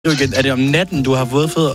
igen. Er det om natten, du har vådfødder?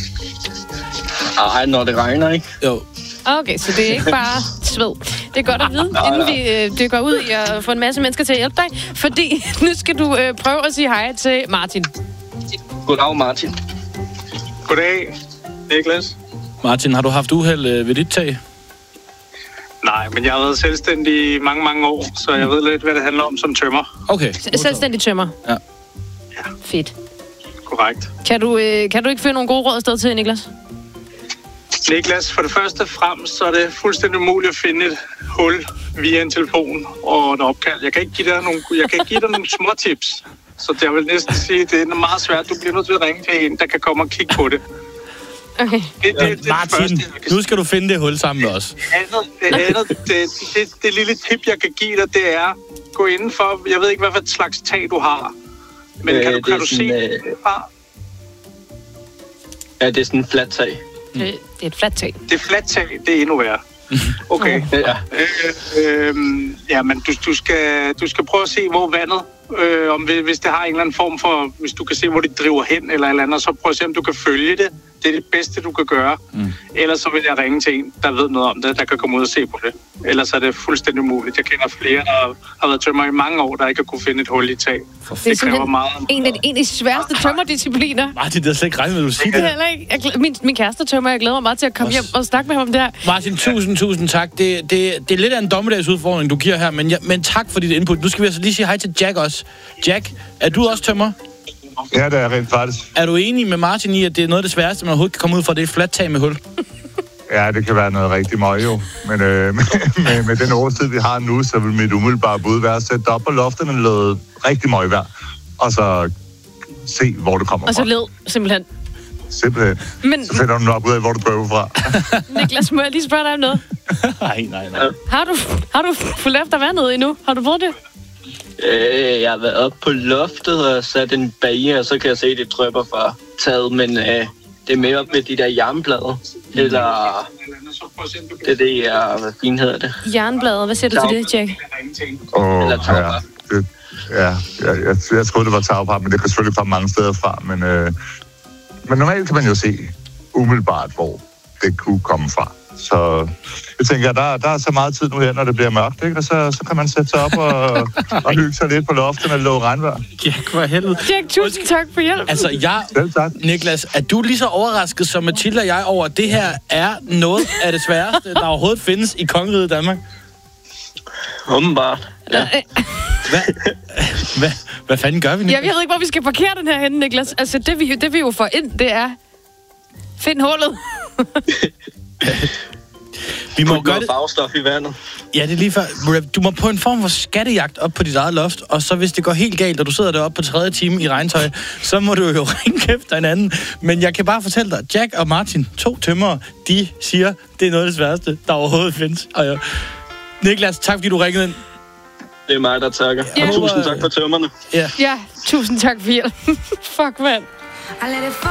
Ej, når det regner, ikke? Jo. Okay, så det er ikke bare sved. Det er godt at vide, inden vi går ud i at få en masse mennesker til at hjælpe dig. Fordi nu skal du prøve at sige hej til Martin. Goddag, Martin. Goddag, Niklas. Martin, har du haft uheld ved dit tag? Nej, men jeg har været selvstændig i mange, mange år, så jeg ved lidt, hvad det handler om som tømmer. Okay. Selvstændig tømmer? Ja. Fedt. Korrekt. Kan du ikke finde nogle gode råd afsted til, Niklas? Niklas, for det første frem, så er det fuldstændig umuligt at finde et hul via en telefon og et opkald. Jeg kan ikke give dig nogle små tips. Så jeg vil næsten sige, at det er meget svært. Du bliver nødt til at ringe til en, der kan komme og kigge på det. Okay. Det Martin, nu skal du finde det hul sammen med os. Det lille tip, jeg kan give dig, det er, gå indenfor. Jeg ved ikke, hvad slags tag du har. Men kan du se det? Ja, det er sådan en flat tag. Det er et fladt tag. Det er fladt tag, det er endnu værre. Okay. Ja. Men du skal prøve at se, hvor vandet, hvis det har en eller anden form for, hvis du kan se, hvor det driver hen eller et andet, så prøv at se, om du kan følge det. Det er det bedste, du kan gøre. Ellers så vil jeg ringe til en, der ved noget om det, der kan komme ud og se på det. Ellers er det fuldstændig umuligt. Jeg kender flere, der har været tømmer i mange år, der ikke har kunne finde et hul i tag. Det kræver meget. En af de sværeste tømmerdiscipliner. Martin, det er slet ikke regnet med, du siger det. Min kæreste tømmer, jeg glæder mig meget til at komme hjem og snakke med ham der. Martin, tusind tak. Det er lidt af en dommedagsudfordring, du giver her, men tak for dit input. Nu skal vi altså lige sige hej til Jack også. Jack, er du også tømmer? Ja, det er rent faktisk. Er du enig med Martin i, at det er noget af det sværeste, man overhovedet kan komme ud fra, det er et fladt tag med hul? Ja, det kan være noget rigtig møg jo. Men med den årstid, vi har nu, så vil mit umiddelbare bud være at sætte op på loftet med noget rigtig møg vejr. Og så se, hvor det kommer fra. Og så led, simpelthen. Simpelthen. Men så finder du nok ud af, hvor du prøver fra. Niklas, må jeg lige spørge dig om noget? Nej. Har du fulgt efter vandet endnu? Har du prøvet det? Jeg har været oppe på loftet og sat en bage, og så kan jeg se, at det drypper fra taget, men det er mere op med de der jernblade. Eller det er, hvad fint hedder det? Jernblade, hvad siger du til det, Jack? Eller tagpap. Jeg troede, det var tagpap, men det kan selvfølgelig komme mange steder fra. Men normalt kan man jo se umiddelbart, hvor det kunne komme fra. Så jeg tænker, der er så meget tid nu her, når det bliver mørkt, ikke? Og så kan man sætte sig op og hygge sig lidt på loftet med lov regnvejr. Jack, for helvede. Jack, tusind tak for hjælp. Altså, Niklas, er du lige så overrasket som Mathilde og jeg over, at det her er noget af det sværeste, der overhovedet findes i kongeriget Danmark? Åbenbart, ja. Hvad fanden gør vi, Niklas? Jeg ved ikke, hvor vi skal parkere den her henne, Niklas. Altså, det vi jo får ind, det er... Find hullet. Vi må gøre det. Farvestof i vandet. Ja, det er lige før. Du må på en form for skattejagt op på dit eget loft, og så hvis det går helt galt, og du sidder deroppe på 3. time i regntøj, så må du jo ringe efter hinanden. Men jeg kan bare fortælle dig, Jack og Martin, 2 tømmere, de siger, det er noget af det sværeste, der overhovedet findes. Og Niklas, tak fordi du ringede ind. Det er mig, der takker. Ja. Og tusind tak for tømmerne. Ja, tusind tak for hjælp. Fuck, mand.